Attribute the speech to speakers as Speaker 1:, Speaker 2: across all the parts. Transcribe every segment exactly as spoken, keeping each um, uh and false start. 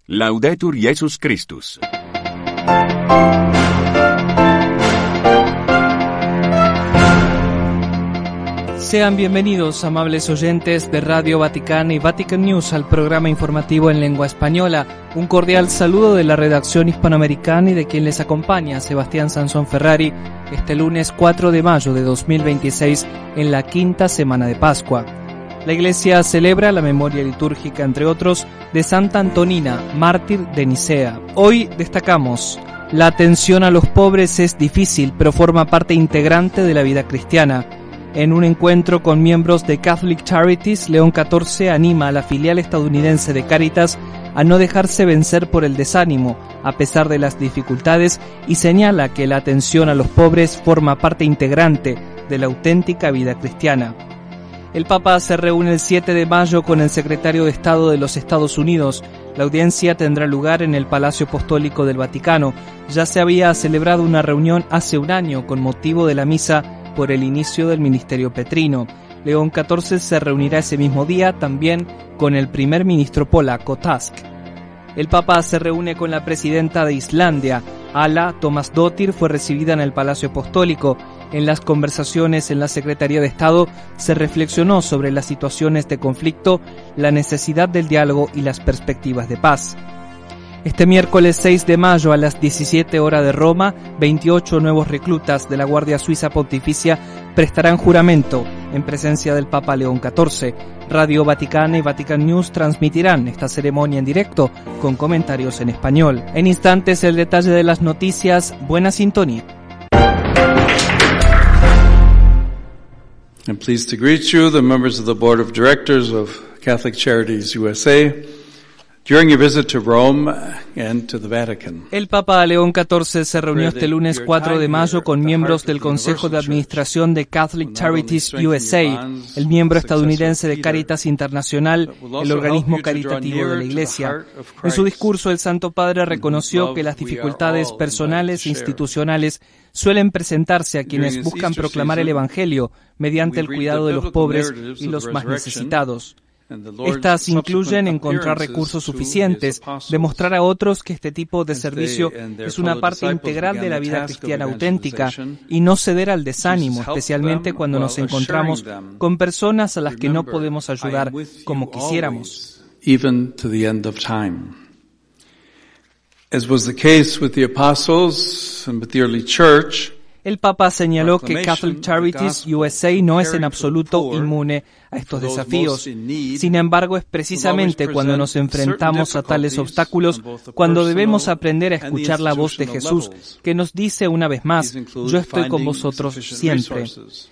Speaker 1: Laudetur Jesus Christus.
Speaker 2: Sean bienvenidos, amables oyentes de Radio Vaticana y Vatican News, al programa informativo en lengua española. Un cordial saludo de la redacción hispanoamericana y de quien les acompaña, Sebastián Sansón Ferrari, este lunes cuatro de mayo de dos mil veintiséis, en la quinta semana de Pascua. La Iglesia celebra la memoria litúrgica, entre otros, de Santa Antonina, mártir de Nicea. Hoy destacamos: la atención a los pobres es difícil, pero forma parte integrante de la vida cristiana. En un encuentro con miembros de Catholic Charities, León catorce anima a la filial estadounidense de Cáritas a no dejarse vencer por el desánimo, a pesar de las dificultades, y señala que la atención a los pobres forma parte integrante de la auténtica vida cristiana. El Papa se reúne el siete de mayo con el secretario de Estado de los Estados Unidos. La audiencia tendrá lugar en el Palacio Apostólico del Vaticano. Ya se había celebrado una reunión hace un año con motivo de la misa por el inicio del ministerio petrino. León catorce se reunirá ese mismo día también con el primer ministro polaco Tusk. El Papa se reúne con la presidenta de Islandia. Ala Tómasdóttir fue recibida en el Palacio Apostólico. En las conversaciones en la Secretaría de Estado se reflexionó sobre las situaciones de conflicto, la necesidad del diálogo y las perspectivas de paz. Este miércoles seis de mayo a las diecisiete horas de Roma, veintiocho nuevos reclutas de la Guardia Suiza Pontificia prestarán juramento en presencia del Papa León catorce. Radio Vaticana y Vatican News transmitirán esta ceremonia en directo con comentarios en español. En instantes el detalle de las noticias. Buena sintonía.
Speaker 3: I'm pleased to greet you, the members of the Board of Directors of Catholic Charities U S A, during your visit to Rome and to the Vatican.
Speaker 2: El Papa León catorce se reunió este lunes cuatro de mayo con miembros del Consejo de Administración de Catholic Charities U S A, el miembro estadounidense de Cáritas Internacional, el organismo caritativo de la Iglesia. En su discurso, el Santo Padre reconoció que las dificultades personales e institucionales suelen presentarse a quienes buscan proclamar el Evangelio mediante el cuidado de los pobres y los más necesitados. Estas incluyen encontrar recursos suficientes, demostrar a otros que este tipo de servicio es una parte integral de la vida cristiana auténtica y no ceder al desánimo, especialmente cuando nos encontramos con personas a las que no podemos ayudar como quisiéramos.
Speaker 3: As was the case with the apostles and with the early church,
Speaker 2: el Papa señaló que Catholic Charities U S A no es en absoluto inmune a estos desafíos. Sin embargo, es precisamente cuando nos enfrentamos a tales obstáculos cuando debemos aprender a escuchar la voz de Jesús, que nos dice una vez más: yo estoy con vosotros siempre.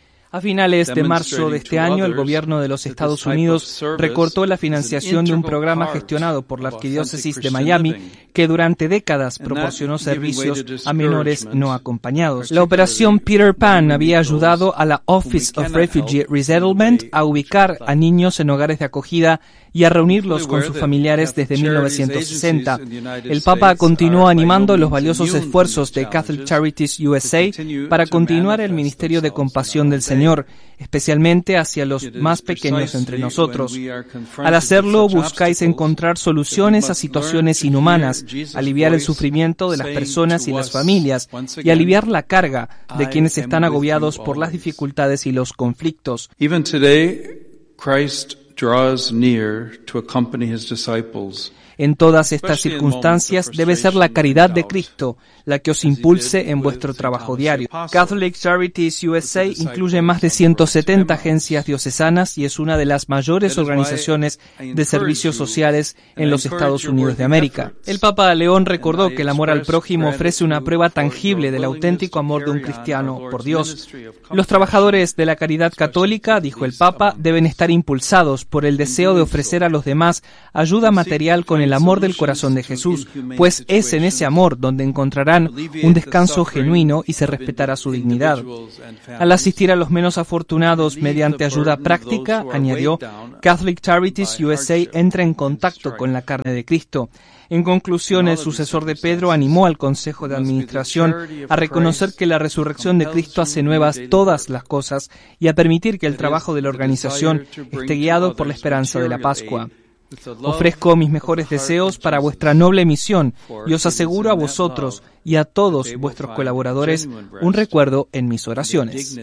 Speaker 2: A finales de marzo de este año, el gobierno de los Estados Unidos recortó la financiación de un programa gestionado por la Arquidiócesis de Miami que durante décadas proporcionó servicios a menores no acompañados. La operación Peter Pan había ayudado a la Office of Refugee Resettlement a ubicar a niños en hogares de acogida y a reunirlos con sus familiares desde mil novecientos sesenta. El Papa continuó animando los valiosos esfuerzos de Catholic Charities U S A para continuar el ministerio de compasión del Señor, especialmente hacia los más pequeños entre nosotros. Al hacerlo, buscáis encontrar soluciones a situaciones inhumanas, aliviar el sufrimiento de las personas y las familias, y aliviar la carga de quienes están agobiados por las dificultades y los conflictos.
Speaker 3: Even today, Christ draws near to accompany his disciples.
Speaker 2: En todas estas circunstancias debe ser la caridad de Cristo la que os impulse en vuestro trabajo diario. Catholic Charities U S A incluye más de ciento setenta agencias diocesanas y es una de las mayores organizaciones de servicios sociales en los Estados Unidos de América. El Papa León recordó que el amor al prójimo ofrece una prueba tangible del auténtico amor de un cristiano por Dios. Los trabajadores de la caridad católica, dijo el Papa, deben estar impulsados por el deseo de ofrecer a los demás ayuda material con el amor del corazón de Jesús, pues es en ese amor donde encontrarán un descanso genuino y se respetará su dignidad. Al asistir a los menos afortunados mediante ayuda práctica, añadió, Catholic Charities U S A entra en contacto con la carne de Cristo. En conclusión, el sucesor de Pedro animó al Consejo de Administración a reconocer que la resurrección de Cristo hace nuevas todas las cosas y a permitir que el trabajo de la organización esté guiado por la esperanza de la Pascua. Ofrezco mis mejores deseos para vuestra noble misión y os aseguro a vosotros y a todos vuestros colaboradores un recuerdo en mis oraciones.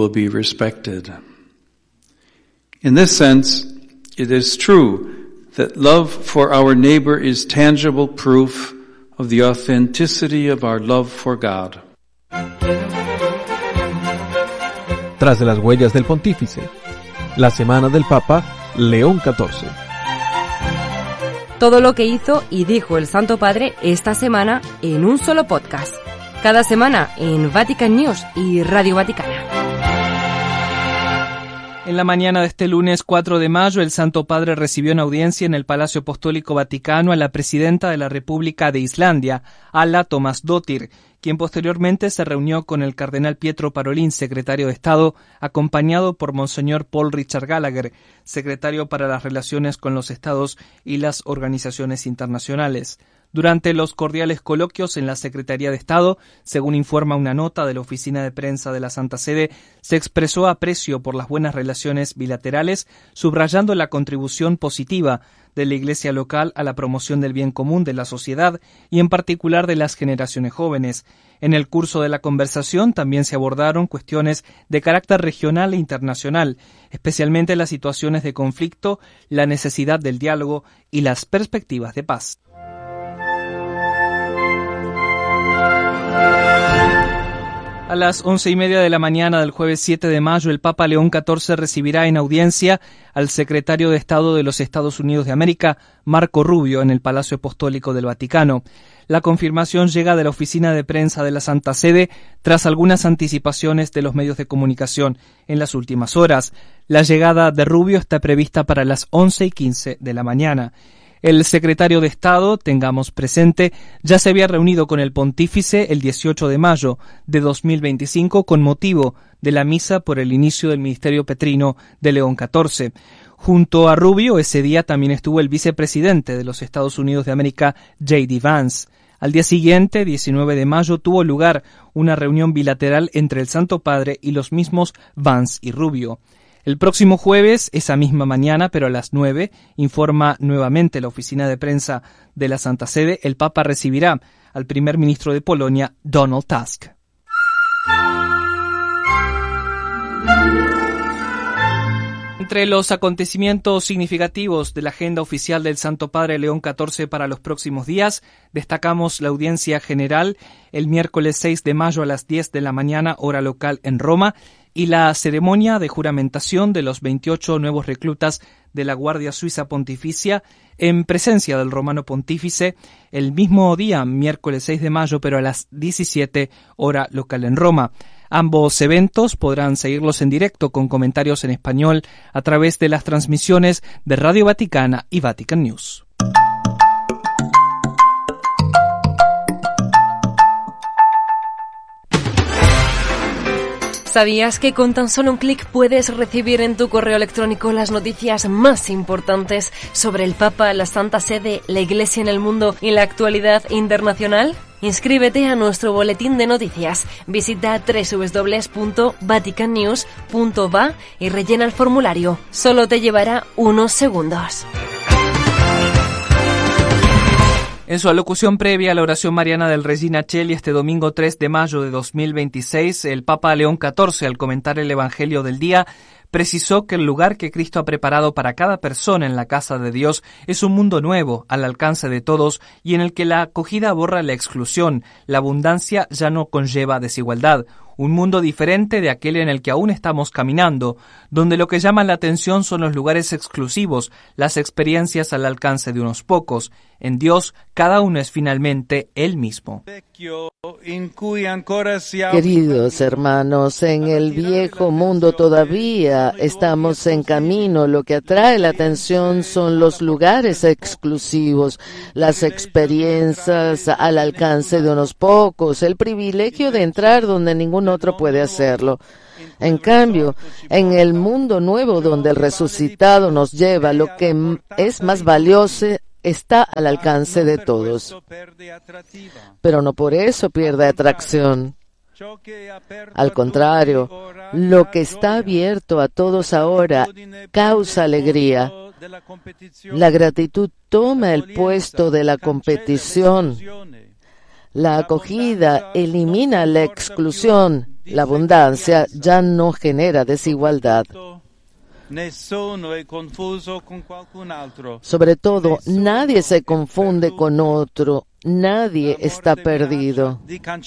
Speaker 3: In this sense, it is true that love for our neighbor is tangible proof of the authenticity of our love for God.
Speaker 4: Tras de las huellas del Pontífice, la semana del Papa León catorce.
Speaker 5: Todo lo que hizo y dijo el Santo Padre esta semana en un solo podcast. Cada semana en Vatican News y Radio Vaticana.
Speaker 2: En la mañana de este lunes cuatro de mayo, el Santo Padre recibió en audiencia en el Palacio Apostólico Vaticano a la presidenta de la República de Islandia, Halla Tómasdóttir, quien posteriormente se reunió con el cardenal Pietro Parolin, secretario de Estado, acompañado por Monseñor Paul Richard Gallagher, secretario para las relaciones con los Estados y las organizaciones internacionales. Durante los cordiales coloquios en la Secretaría de Estado, según informa una nota de la Oficina de Prensa de la Santa Sede, se expresó aprecio por las buenas relaciones bilaterales, subrayando la contribución positiva de la Iglesia local a la promoción del bien común de la sociedad y en particular de las generaciones jóvenes. En el curso de la conversación también se abordaron cuestiones de carácter regional e internacional, especialmente las situaciones de conflicto, la necesidad del diálogo y las perspectivas de paz. A las once y media de la mañana del jueves siete de mayo, el Papa León catorce recibirá en audiencia al secretario de Estado de los Estados Unidos de América, Marco Rubio, en el Palacio Apostólico del Vaticano. La confirmación llega de la oficina de prensa de la Santa Sede tras algunas anticipaciones de los medios de comunicación en las últimas horas. La llegada de Rubio está prevista para las once y quince de la mañana. El secretario de Estado, tengamos presente, ya se había reunido con el pontífice el dieciocho de mayo de dos mil veinticinco con motivo de la misa por el inicio del ministerio petrino de León catorce. Junto a Rubio, ese día también estuvo el vicepresidente de los Estados Unidos de América, J D Vance. Al día siguiente, diecinueve de mayo, tuvo lugar una reunión bilateral entre el Santo Padre y los mismos Vance y Rubio. El próximo jueves, esa misma mañana, pero a las nueve, informa nuevamente la oficina de prensa de la Santa Sede, el Papa recibirá al primer ministro de Polonia, Donald Tusk. Entre los acontecimientos significativos de la agenda oficial del Santo Padre León catorce para los próximos días, destacamos la audiencia general el miércoles seis de mayo a las diez de la mañana, hora local en Roma, y la ceremonia de juramentación de los veintiocho nuevos reclutas de la Guardia Suiza Pontificia en presencia del Romano Pontífice el mismo día, miércoles seis de mayo, pero a las diecisiete, hora local en Roma. Ambos eventos podrán seguirlos en directo con comentarios en español a través de las transmisiones de Radio Vaticana y Vatican News.
Speaker 5: ¿Sabías que con tan solo un clic puedes recibir en tu correo electrónico las noticias más importantes sobre el Papa, la Santa Sede, la Iglesia en el mundo y la actualidad internacional? Inscríbete a nuestro boletín de noticias. Visita doble u doble u doble u punto vatican news punto va y rellena el formulario. Solo te llevará unos segundos.
Speaker 2: En su alocución previa a la oración mariana del Regina Coeli este domingo tres de mayo de dos mil veintiséis, el Papa León catorce, al comentar el Evangelio del día, precisó que el lugar que Cristo ha preparado para cada persona en la casa de Dios es un mundo nuevo, al alcance de todos, y en el que la acogida borra la exclusión, la abundancia ya no conlleva desigualdad. Un mundo diferente de aquel en el que aún estamos caminando, donde lo que llama la atención son los lugares exclusivos, las experiencias al alcance de unos pocos. En Dios, cada uno es finalmente Él mismo.
Speaker 6: Queridos hermanos, en el viejo mundo todavía estamos en camino. Lo que atrae la atención son los lugares exclusivos, las experiencias al alcance de unos pocos, el privilegio de entrar donde ningún otro puede hacerlo. En cambio, en el mundo nuevo donde el resucitado nos lleva, lo que es más valioso está al alcance de todos. Pero no por eso pierde atracción. Al contrario, lo que está abierto a todos ahora causa alegría. La gratitud toma el puesto de la competición. La acogida elimina la exclusión. La abundancia ya no genera desigualdad. Sobre todo, nadie se confunde con otro. Nadie está perdido.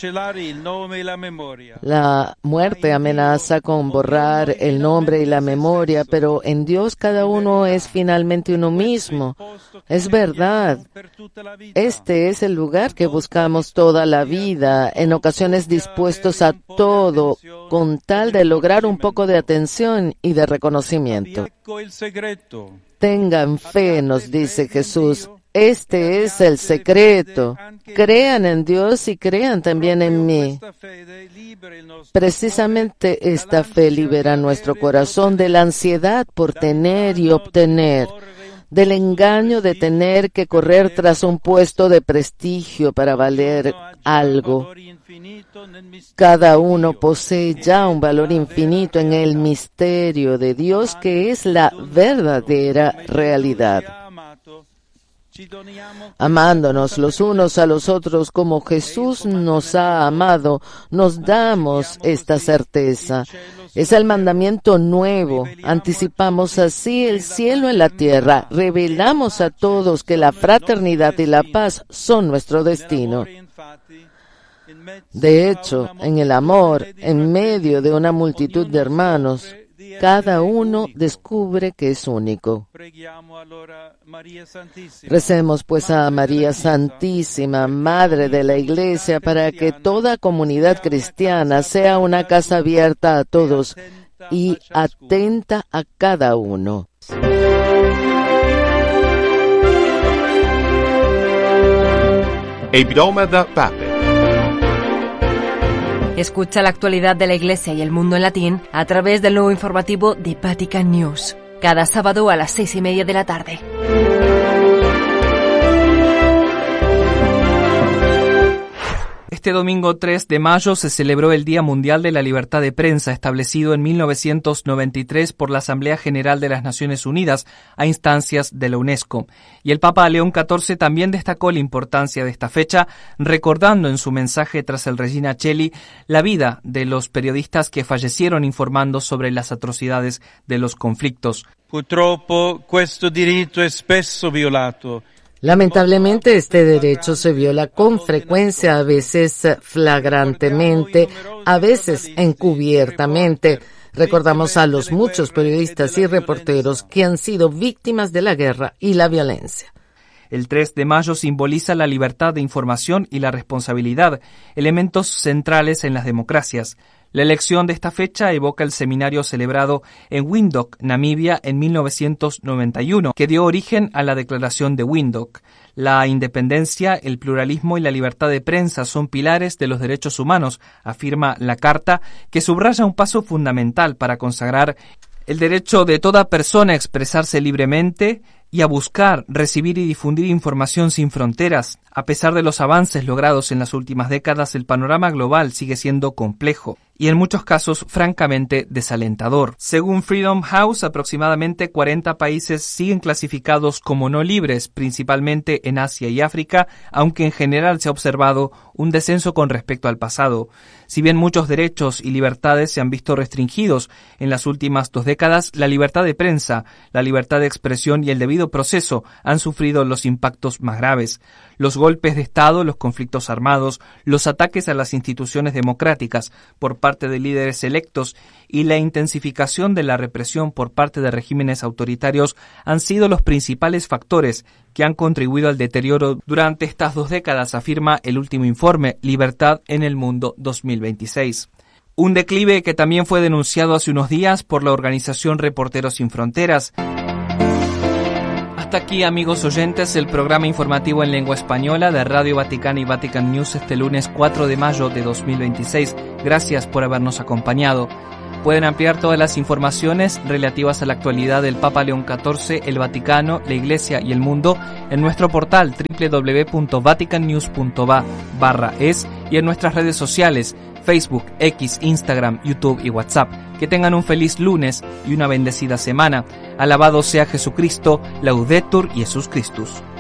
Speaker 6: La muerte amenaza con borrar el nombre y la memoria, pero en Dios cada uno es finalmente uno mismo. Es verdad. Este es el lugar que buscamos toda la vida, en ocasiones dispuestos a todo, con tal de lograr un poco de atención y de reconocimiento. Tengan fe, nos dice Jesús. Este es el secreto. Crean en Dios y crean también en mí. Precisamente esta fe libera nuestro corazón de la ansiedad por tener y obtener, del engaño de tener que correr tras un puesto de prestigio para valer algo. Cada uno posee ya un valor infinito en el misterio de Dios, que es la verdadera realidad. Amándonos los unos a los otros como Jesús nos ha amado, nos damos esta certeza. Es el mandamiento nuevo. Anticipamos así el cielo en la tierra. Revelamos a todos que la fraternidad y la paz son nuestro destino. De hecho, en el amor, en medio de una multitud de hermanos, cada uno descubre que es único. Recemos pues a María Santísima, Madre de la Iglesia, para que toda comunidad cristiana sea una casa abierta a todos y atenta a cada uno.
Speaker 1: Il Pidome da Pape.
Speaker 5: Escucha la actualidad de la Iglesia y el mundo en latín a través del nuevo informativo de Vatican News, cada sábado a las seis y media de la tarde.
Speaker 2: Este domingo tres de mayo se celebró el Día Mundial de la Libertad de Prensa, establecido en mil novecientos noventa y tres por la Asamblea General de las Naciones Unidas a instancias de la UNESCO. Y el Papa León catorce también destacó la importancia de esta fecha, recordando en su mensaje tras el Regina Coeli la vida de los periodistas que fallecieron informando sobre las atrocidades de los conflictos.
Speaker 3: Purtroppo questo diritto è spesso violato.
Speaker 6: Lamentablemente este derecho se viola con frecuencia, a veces flagrantemente, a veces encubiertamente. Recordamos a los muchos periodistas y reporteros que han sido víctimas de la guerra y la violencia.
Speaker 2: El tres de mayo simboliza la libertad de información y la responsabilidad, elementos centrales en las democracias. La elección de esta fecha evoca el seminario celebrado en Windhoek, Namibia, en mil novecientos noventa y uno, que dio origen a la Declaración de Windhoek. La independencia, el pluralismo y la libertad de prensa son pilares de los derechos humanos, afirma la Carta, que subraya un paso fundamental para consagrar el derecho de toda persona a expresarse libremente y a buscar, recibir y difundir información sin fronteras. A pesar de los avances logrados en las últimas décadas, el panorama global sigue siendo complejo y en muchos casos francamente desalentador. Según Freedom House, aproximadamente cuarenta países siguen clasificados como no libres, principalmente en Asia y África, aunque en general se ha observado un descenso con respecto al pasado. Si bien muchos derechos y libertades se han visto restringidos en las últimas dos décadas, la libertad de prensa, la libertad de expresión y el debido proceso han sufrido los impactos más graves. Los golpes de Estado, los conflictos armados, los ataques a las instituciones democráticas por parte de líderes electos y la intensificación de la represión por parte de regímenes autoritarios han sido los principales factores que han contribuido al deterioro durante estas dos décadas, afirma el último informe Libertad en el Mundo dos mil veintiséis. Un declive que también fue denunciado hace unos días por la organización Reporteros Sin Fronteras. Hasta aquí, amigos oyentes, el programa informativo en lengua española de Radio Vaticana y Vatican News este lunes cuatro de mayo de dos mil veintiséis. Gracias por habernos acompañado. Pueden ampliar todas las informaciones relativas a la actualidad del Papa León catorce, el Vaticano, la Iglesia y el mundo en nuestro portal doble u doble u doble u punto vatican news punto va barra es y en nuestras redes sociales, Facebook, X, Instagram, YouTube y WhatsApp. Que tengan un feliz lunes y una bendecida semana. Alabado sea Jesucristo, Laudetur Jesus Christus.